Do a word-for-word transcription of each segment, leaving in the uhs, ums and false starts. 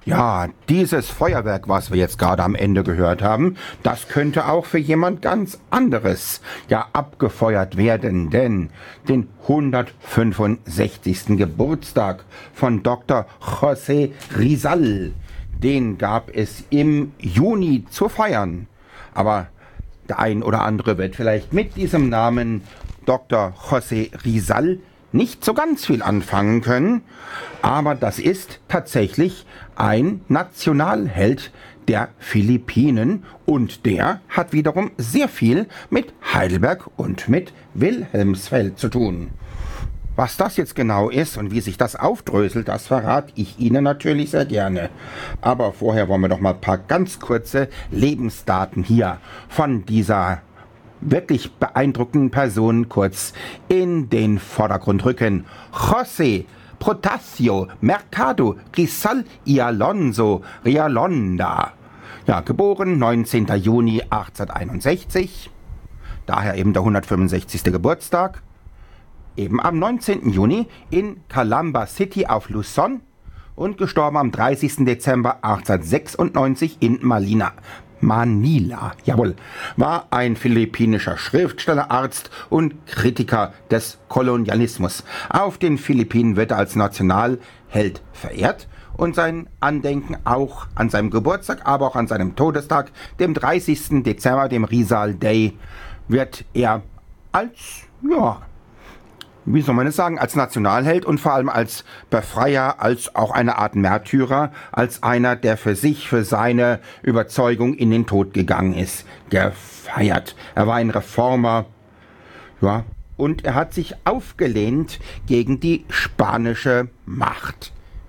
Ja, dieses Feuerwerk, was wir jetzt gerade am Ende gehört haben, das könnte auch für jemand ganz anderes ja abgefeuert werden, denn den hundertfünfundsechzigsten Geburtstag von Doktor José Rizal, den gab es im Juni zu feiern. Aber der ein oder andere wird vielleicht mit diesem Namen Doktor José Rizal nicht so ganz viel anfangen können, aber das ist tatsächlich ein Nationalheld der Philippinen und der hat wiederum sehr viel mit Heidelberg und mit Wilhelmsfeld zu tun. Was das jetzt genau ist und wie sich das aufdröselt, das verrate ich Ihnen natürlich sehr gerne. Aber vorher wollen wir doch mal ein paar ganz kurze Lebensdaten hier von dieser wirklich beeindruckenden Personen kurz in den Vordergrund rücken. José Protasio Mercado Rizal y Alonso Rialonda. Ja, geboren neunzehnten Juni achtzehnhunderteinundsechzig, daher eben der hundertfünfundsechzigste Geburtstag. Eben am neunzehnten Juni in Calamba City auf Luzon und gestorben am dreißigsten Dezember achtzehnhundertsechsundneunzig in Manila. Manila, jawohl, war ein philippinischer Schriftsteller, Arzt und Kritiker des Kolonialismus. Auf den Philippinen wird er als Nationalheld verehrt und sein Andenken auch an seinem Geburtstag, aber auch an seinem Todestag, dem dreißigsten Dezember, dem Rizal Day, wird er als, ja, wie soll man es sagen, als Nationalheld und vor allem als Befreier, als auch eine Art Märtyrer, als einer, der für sich, für seine Überzeugung in den Tod gegangen ist, gefeiert. Er war ein Reformer, ja, und er hat sich aufgelehnt gegen die spanische Macht.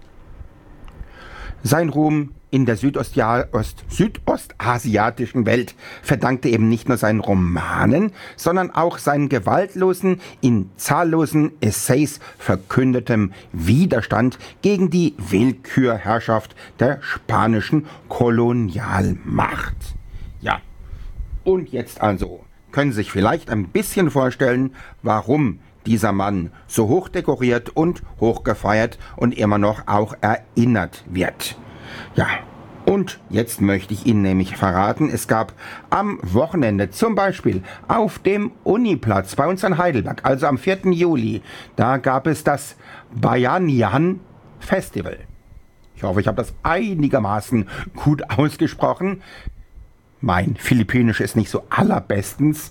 Sein Ruhm in der Südostia- Ost- südostasiatischen Welt verdankte eben nicht nur seinen Romanen, sondern auch seinen gewaltlosen, in zahllosen Essays verkündetem Widerstand gegen die Willkürherrschaft der spanischen Kolonialmacht. Ja, und jetzt also können Sie sich vielleicht ein bisschen vorstellen, warum dieser Mann so hoch dekoriert und hochgefeiert und immer noch auch erinnert wird. Ja, und jetzt möchte ich Ihnen nämlich verraten, es gab am Wochenende zum Beispiel auf dem Uniplatz bei uns in Heidelberg, also am vierten Juli, da gab es das Bayanihan Festival. Ich hoffe, ich habe das einigermaßen gut ausgesprochen. Mein Philippinisch ist nicht so allerbestens.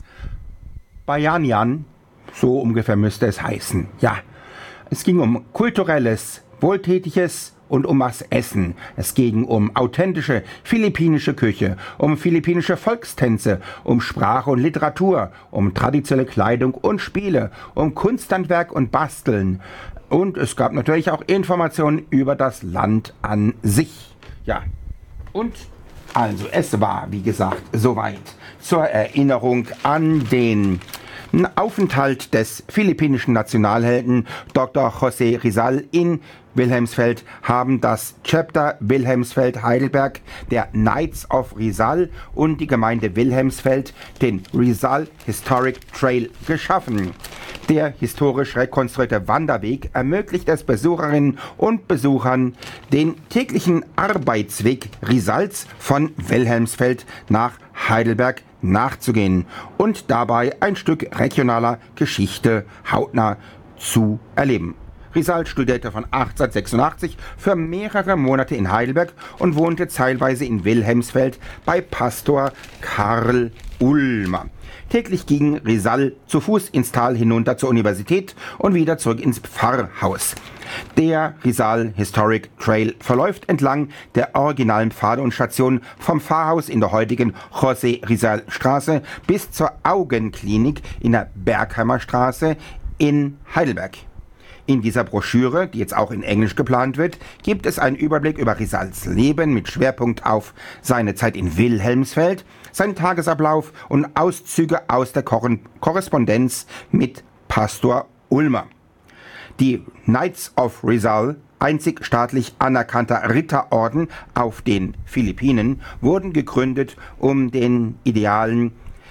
Bayanihan, so ungefähr müsste es heißen. Ja, es ging um kulturelles, wohltätiges und um das Essen. Es ging um authentische philippinische Küche, um philippinische Volkstänze, um Sprache und Literatur, um traditionelle Kleidung und Spiele, um Kunsthandwerk und Basteln. Und es gab natürlich auch Informationen über das Land an sich. Ja, und also es war, wie gesagt, soweit zur Erinnerung an den Aufenthalt des philippinischen Nationalhelden Doktor José Rizal in Wilhelmsfeld haben das Chapter Wilhelmsfeld Heidelberg der Knights of Rizal und die Gemeinde Wilhelmsfeld den Rizal Historic Trail geschaffen. Der historisch rekonstruierte Wanderweg ermöglicht es Besucherinnen und Besuchern, den täglichen Arbeitsweg Rizals von Wilhelmsfeld nach Heidelberg nachzugehen und dabei ein Stück regionaler Geschichte hautnah zu erleben. Rizal studierte von achtzehnhundertsechsundachtzig für mehrere Monate in Heidelberg und wohnte zeitweise in Wilhelmsfeld bei Pastor Karl Ulmer. Täglich ging Rizal zu Fuß ins Tal hinunter zur Universität und wieder zurück ins Pfarrhaus. Der Rizal Historic Trail verläuft entlang der originalen Pfade und Stationen vom Pfarrhaus in der heutigen José Rizal Straße bis zur Augenklinik in der Bergheimer Straße in Heidelberg. In dieser Broschüre, die jetzt auch in Englisch geplant wird, gibt es einen Überblick über Rizals Leben mit Schwerpunkt auf seine Zeit in Wilhelmsfeld, seinen Tagesablauf und Auszüge aus der Kor- Korrespondenz mit Pastor Ulmer. Die Knights of Rizal, einzig staatlich anerkannter Ritterorden auf den Philippinen, wurden gegründet, um den Idealen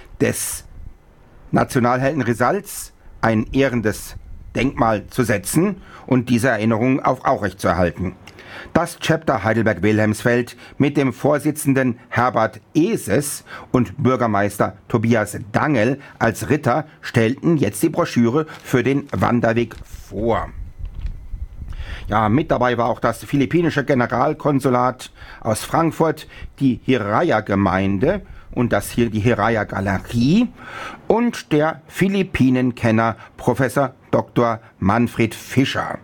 des Nationalhelden Rizals ein ehrendes Denkmal zu setzen und diese Erinnerung auch aufrechtzuerhalten. Das Chapter Heidelberg-Wilhelmsfeld mit dem Vorsitzenden Herbert Eses und Bürgermeister Tobias Dangel als Ritter stellten jetzt die Broschüre für den Wanderweg vor. Ja, mit dabei war auch das philippinische Generalkonsulat aus Frankfurt, die Hiraya-Gemeinde und das hier die Hiraya-Galerie und der Philippinenkenner Professor Doktor Manfred Fischer.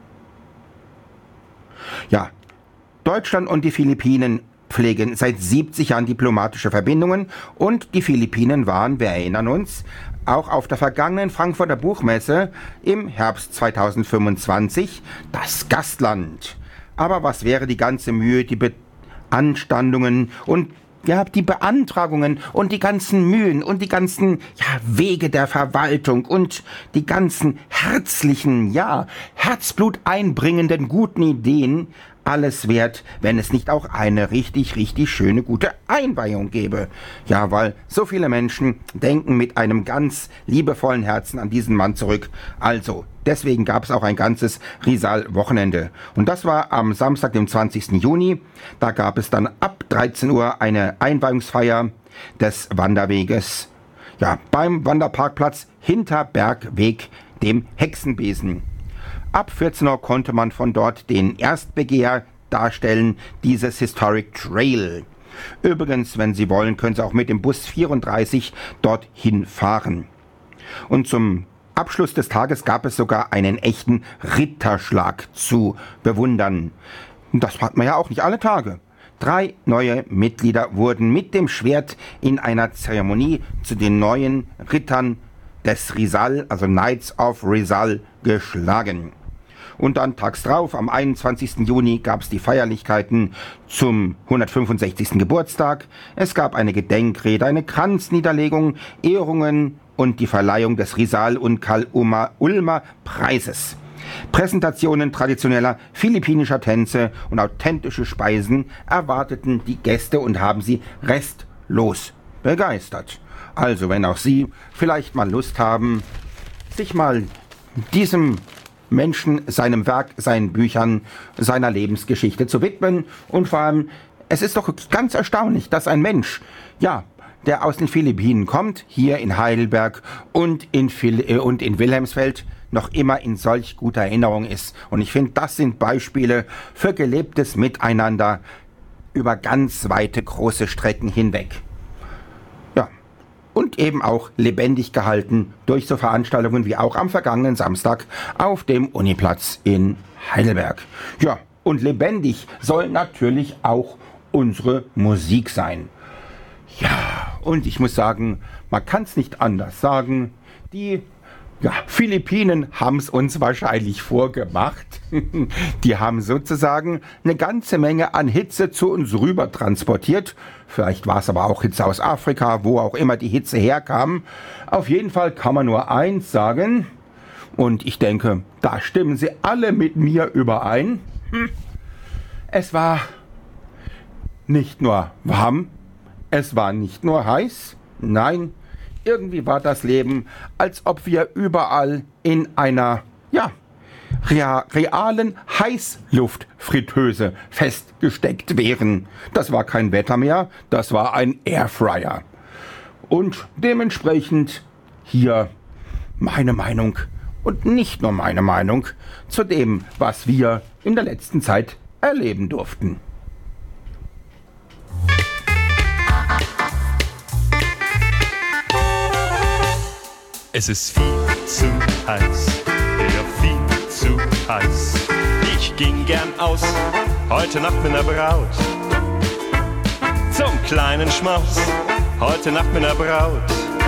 Ja, Deutschland und die Philippinen pflegen seit siebzig Jahren diplomatische Verbindungen und die Philippinen waren, wir erinnern uns, auch auf der vergangenen Frankfurter Buchmesse im Herbst zweitausendfünfundzwanzig das Gastland. Aber was wäre die ganze Mühe, die Beanstandungen und ja, die Beantragungen und die ganzen Mühen und die ganzen ja, Wege der Verwaltung und die ganzen herzlichen, ja, herzbluteinbringenden guten Ideen alles wert, wenn es nicht auch eine richtig, richtig schöne, gute Einweihung gäbe. Ja, weil so viele Menschen denken mit einem ganz liebevollen Herzen an diesen Mann zurück. Also, deswegen gab es auch ein ganzes Rizal-Wochenende. Und das war am Samstag, dem zwanzigsten Juni. Da gab es dann ab dreizehn Uhr eine Einweihungsfeier des Wanderweges. Ja, beim Wanderparkplatz Hinterbergweg, dem Hexenbesen. Ab vierzehn Uhr konnte man von dort den Erstbegehr darstellen, dieses Historic Trail. Übrigens, wenn Sie wollen, können Sie auch mit dem Bus vierunddreißig dorthin fahren. Und zum Abschluss des Tages gab es sogar einen echten Ritterschlag zu bewundern. Das hat man ja auch nicht alle Tage. Drei neue Mitglieder wurden mit dem Schwert in einer Zeremonie zu den neuen Rittern des Rizal, also Knights of Rizal, geschlagen. Und dann tags drauf, am einundzwanzigsten Juni, gab es die Feierlichkeiten zum hundertfünfundsechzigsten Geburtstag. Es gab eine Gedenkrede, eine Kranzniederlegung, Ehrungen und die Verleihung des Rizal- und Karl-Ulmer Preises. Präsentationen traditioneller philippinischer Tänze und authentische Speisen erwarteten die Gäste und haben sie restlos begeistert. Also, wenn auch Sie vielleicht mal Lust haben, sich mal diesem Menschen, seinem Werk, seinen Büchern, seiner Lebensgeschichte zu widmen. Und vor allem, es ist doch ganz erstaunlich, dass ein Mensch, ja, der aus den Philippinen kommt, hier in Heidelberg und in, Phil- äh, und in Wilhelmsfeld, noch immer in solch guter Erinnerung ist. Und ich finde, das sind Beispiele für gelebtes Miteinander über ganz weite, große Strecken hinweg. Und eben auch lebendig gehalten durch so Veranstaltungen wie auch am vergangenen Samstag auf dem Uniplatz in Heidelberg. Ja, und lebendig soll natürlich auch unsere Musik sein. Ja, und ich muss sagen, man kann es nicht anders sagen, die ja, Philippinen haben es uns wahrscheinlich vorgemacht. Die haben sozusagen eine ganze Menge an Hitze zu uns rüber transportiert. Vielleicht war es aber auch Hitze aus Afrika, wo auch immer die Hitze herkam. Auf jeden Fall kann man nur eins sagen. Und ich denke, da stimmen Sie alle mit mir überein. Es war nicht nur warm, es war nicht nur heiß, nein, irgendwie war das Leben, als ob wir überall in einer, ja, rea- realen Heißluftfritteuse festgesteckt wären. Das war kein Wetter mehr, das war ein Airfryer. Und dementsprechend hier meine Meinung und nicht nur meine Meinung zu dem, was wir in der letzten Zeit erleben durften. Es ist viel zu heiß, ja viel zu heiß. Ich ging gern aus, heute Nacht mit ner Braut. Zum kleinen Schmaus, heute Nacht mit ner Braut.